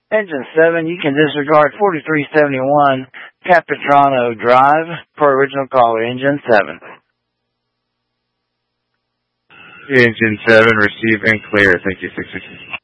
Engine 7, you can disregard 4371 Capistrano Drive for original caller, Engine 7. Engine 7, receive and clear. Thank you, 666.